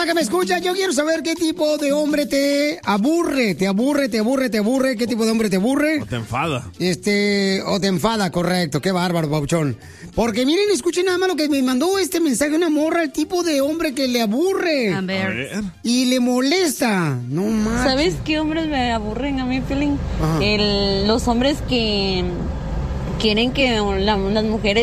hermosa que me escucha, yo quiero saber qué tipo de hombre te aburre. ¿Te aburre? ¿Qué tipo de hombre te aburre? O te enfada. O te enfada, correcto. Qué bárbaro, Pauchón. Porque miren, escuchen nada más lo que me mandó este mensaje una morra, el tipo de hombre que le aburre. A ver. Y le molesta. No más. ¿Sabes qué hombres me aburren a mí, Piolín? Los hombres que quieren que las mujeres